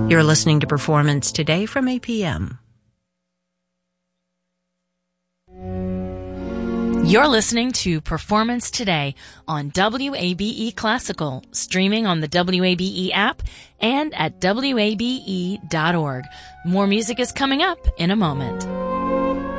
You're listening to Performance Today from APM. You're listening to Performance Today on WABE Classical, streaming on the WABE app and at WABE.org. More music is coming up in a moment.